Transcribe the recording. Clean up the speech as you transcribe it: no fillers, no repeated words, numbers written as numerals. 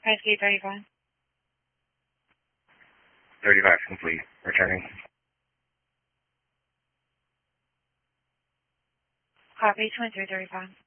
Press key 35. 35 complete. Returning. Copy 2335.